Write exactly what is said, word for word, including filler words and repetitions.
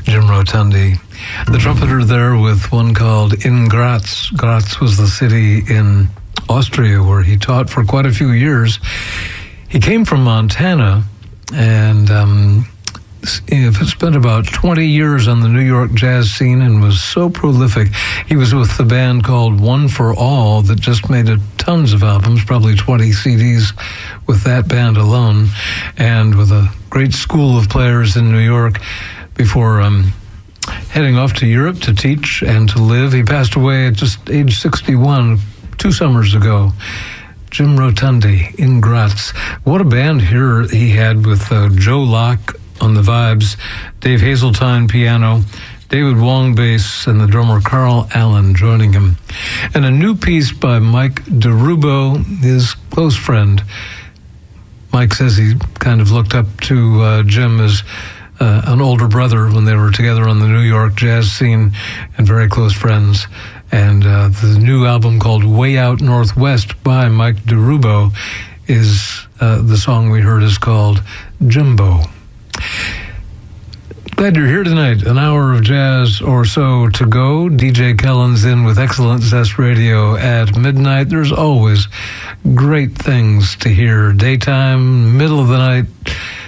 Jim Rotundi. The trumpeter there with one called In Graz. Graz was the city in Austria where he taught for quite a few years. He came from Montana and um, spent about twenty years on the New York jazz scene and was so prolific. He was with the band called One for All that just made a tons of albums, probably twenty C Ds with that band alone, and with a great school of players in New York before um, heading off to Europe to teach and to live. He passed away at just age sixty-one, two summers ago. Jim Rotundi, In Graz. What a band here he had with uh, Joe Locke on the vibes, Dave Hazeltine piano, David Wong bass, and the drummer Carl Allen joining him. And a new piece by Mike DeRubo, his close friend. Mike says he kind of looked up to uh, Jim as uh, an older brother when they were together on the New York jazz scene and very close friends. And uh, the new album called Way Out Northwest by Mike DeRubo is, uh, the song we heard is called Jimbo. Glad you're here tonight. An hour of jazz or so to go. D J Kellen's in with Excellent Zest Radio at midnight. There's always great things to hear. Daytime, middle of the night,